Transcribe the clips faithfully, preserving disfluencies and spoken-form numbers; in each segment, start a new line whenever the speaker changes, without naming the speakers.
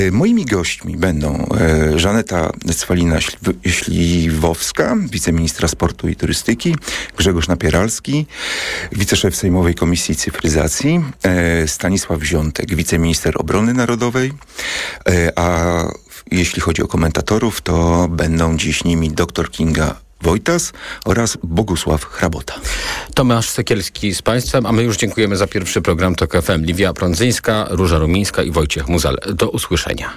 Moimi gośćmi będą Żaneta Cwalina-Śliwowska, wiceministra sportu i turystyki, Grzegorz Napieralski, wiceszef Sejmowej Komisji Cyfryzacji, Stanisław Wziątek, wiceminister obrony narodowej, a jeśli chodzi o komentatorów, to będą dziś nimi dr Kinga Wojtas oraz Bogusław Hrabota.
Tomasz Sekielski z Państwem, a my już dziękujemy za pierwszy program TOK F M. Liwia Prądzyńska, Róża Rumińska i Wojciech Muzal. Do usłyszenia.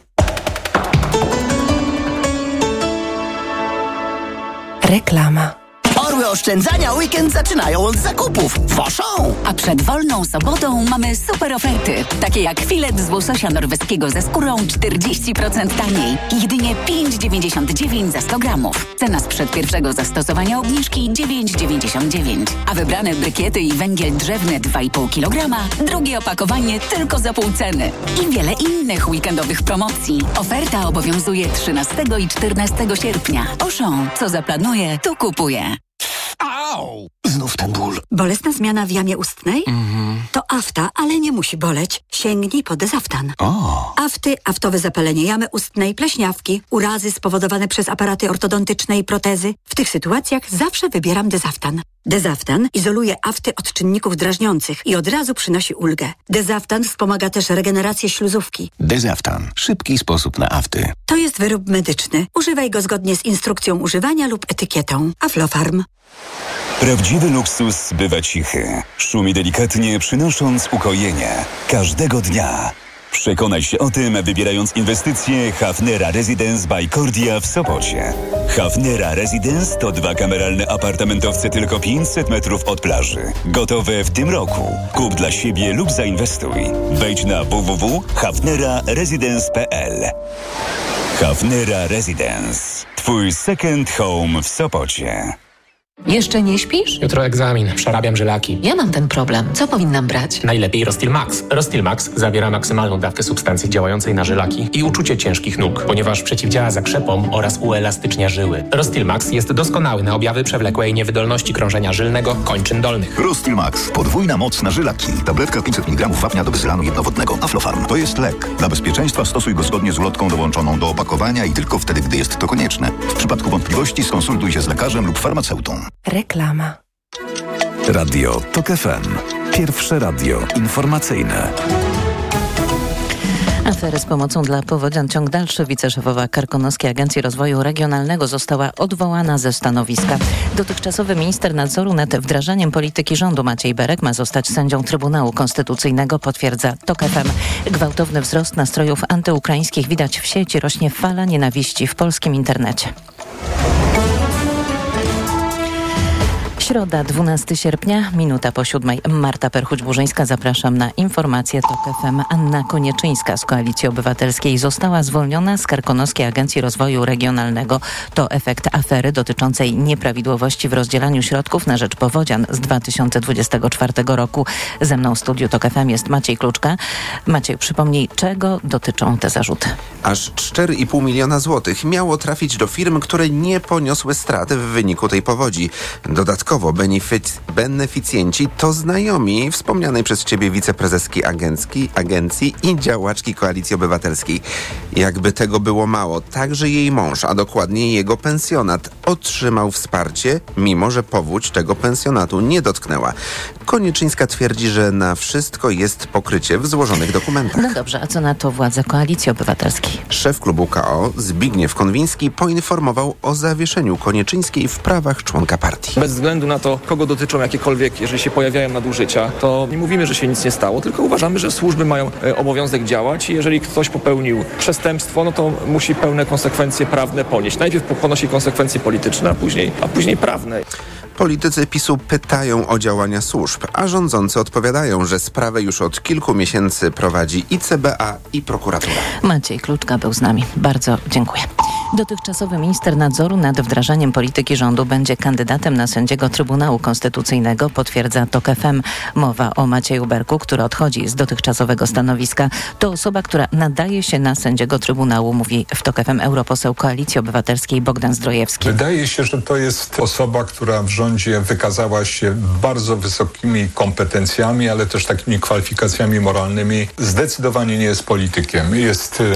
Reklama.
Orły oszczędzania weekend zaczynają od zakupów. Woszą!
A przed wolną sobotą mamy super oferty. Takie jak filet z łososia norweskiego ze skórą czterdzieści procent taniej. Jedynie pięć dziewięćdziesiąt dziewięć za sto gramów. Cena sprzed pierwszego zastosowania obniżki dziewięć dziewięćdziesiąt dziewięć. A wybrane brykiety i węgiel drzewny dwa i pół kilograma. Drugie opakowanie tylko za pół ceny. I wiele innych weekendowych promocji. Oferta obowiązuje trzynastego i czternastego sierpnia. Auchan, co zaplanuje, to kupuje.
Au! Znów ten ból.
Bolesna zmiana w jamie ustnej?
Mhm.
To afta, ale nie musi boleć. Sięgnij po Dezaftan.
O!
Afty, aftowe zapalenie jamy ustnej, pleśniawki, urazy spowodowane przez aparaty ortodontyczne i protezy. W tych sytuacjach zawsze wybieram Dezaftan. Dezaftan izoluje afty od czynników drażniących i od razu przynosi ulgę. Dezaftan wspomaga też regenerację śluzówki.
Dezaftan. Szybki sposób na afty.
To jest wyrób medyczny. Używaj go zgodnie z instrukcją używania lub etykietą. Aflofarm.
Prawdziwy luksus bywa cichy. Szumi delikatnie, przynosząc ukojenie. Każdego dnia. Przekonaj się o tym, wybierając inwestycje Hafnera Residence by Cordia w Sopocie. Hafnera Residence to dwa kameralne apartamentowce tylko pięćset metrów od plaży. Gotowe w tym roku. Kup dla siebie lub zainwestuj. Wejdź na w w w kropka hafnera residence kropka p l. Hafnera Residence. Twój second home w Sopocie.
Jeszcze nie śpisz?
Jutro egzamin, przerabiam żylaki.
Ja mam ten problem. Co powinnam brać?
Najlepiej Rostil Max. Rostil Max zawiera maksymalną dawkę substancji działającej na żylaki i uczucie ciężkich nóg, ponieważ przeciwdziała zakrzepom oraz uelastycznia żyły. Rostil Max jest doskonały na objawy przewlekłej niewydolności krążenia żylnego kończyn dolnych.
Rostil Max. Podwójna moc na żylaki. Tabletka pięćset miligramów wapnia do bezylanu jednowodnego. Aflofarm. To jest lek. Dla bezpieczeństwa stosuj go zgodnie z ulotką dołączoną do opakowania i tylko wtedy, gdy jest to konieczne. W przypadku wątpliwości skonsultuj się z lekarzem lub farmaceutą.
Reklama.
Radio TOK F M. Pierwsze radio informacyjne.
Afery z pomocą dla powodzian ciąg dalszy. Wiceszefowa Karkonoskiej Agencji Rozwoju Regionalnego została odwołana ze stanowiska. Dotychczasowy minister nadzoru nad wdrażaniem polityki rządu Maciej Berek ma zostać sędzią Trybunału Konstytucyjnego, potwierdza TOK F M. Gwałtowny wzrost nastrojów antyukraińskich widać w sieci, rośnie fala nienawiści w polskim internecie. Środa, dwunastego sierpnia, minuta po siódmej. Marta Perchuć-Burzyńska, zapraszam na informacje TOK F M. Anna Konieczyńska z Koalicji Obywatelskiej została zwolniona z Karkonoskiej Agencji Rozwoju Regionalnego. To efekt afery dotyczącej nieprawidłowości w rozdzielaniu środków na rzecz powodzian z dwa tysiące dwudziestego czwartego roku. Ze mną w studiu TOK F M jest Maciej Kluczka. Maciej, przypomnij, czego dotyczą te zarzuty?
Aż cztery i pół miliona złotych miało trafić do firm, które nie poniosły straty w wyniku tej powodzi. Dodatkowo Benefic- beneficjenci to znajomi wspomnianej przez ciebie wiceprezeski agencji, agencji i działaczki Koalicji Obywatelskiej. Jakby tego było mało, także jej mąż, a dokładnie jego pensjonat, otrzymał wsparcie, mimo że powódź tego pensjonatu nie dotknęła. Konieczyńska twierdzi, że na wszystko jest pokrycie w złożonych dokumentach.
No dobrze, a co na to władze Koalicji Obywatelskiej?
Szef klubu K O Zbigniew Konwiński poinformował o zawieszeniu Konieczyńskiej w prawach członka partii.
Bez względu na to, kogo dotyczą jakiekolwiek, jeżeli się pojawiają nadużycia, to nie mówimy, że się nic nie stało, tylko uważamy, że służby mają e, obowiązek działać i jeżeli ktoś popełnił przestępstwo, no to musi pełne konsekwencje prawne ponieść. Najpierw ponosi konsekwencje polityczne, a później, a później prawne.
Politycy PiSu pytają o działania służb, a rządzący odpowiadają, że sprawę już od kilku miesięcy prowadzi i C B A, i prokuratura.
Maciej Kluczka był z nami. Bardzo dziękuję. Dotychczasowy minister nadzoru nad wdrażaniem polityki rządu będzie kandydatem na sędziego Trybunału Konstytucyjnego, potwierdza TOK F M. Mowa o Macieju Berku, który odchodzi z dotychczasowego stanowiska. To osoba, która nadaje się na sędziego Trybunału, mówi w TOK F M europoseł Koalicji Obywatelskiej Bogdan Zdrojewski.
Wydaje się, że to jest osoba, która w rządzie wykazała się bardzo wysokimi kompetencjami, ale też takimi kwalifikacjami moralnymi. Zdecydowanie nie jest politykiem. Jest